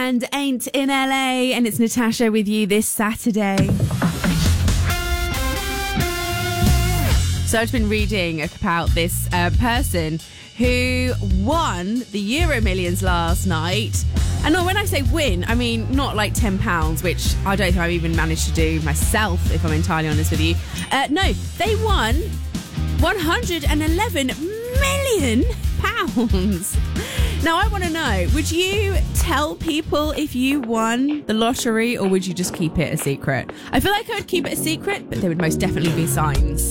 and Ain't in LA, and it's Natasha with you this Saturday. So I've been reading about this person who won the Euro Millions last night. And when I say win, I mean not like £10, which I don't think I've even managed to do myself, if I'm entirely honest with you. No, they won £111 million. Now, I want to know, would you tell people if you won the lottery, or would you just keep it a secret? I feel like I would keep it a secret, but there would most definitely be signs.